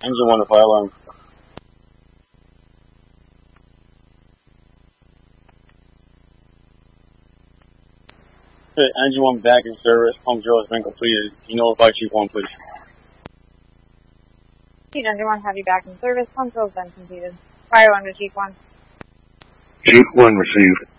Engine 1 to fire alarm. Engine 1 back in service. Pump drill has been completed. Can you notify Chief 1, please? Chief Engine 1, have you back in service. Pump drill has been completed. Fire alarm to Chief 1. Chief 1 received.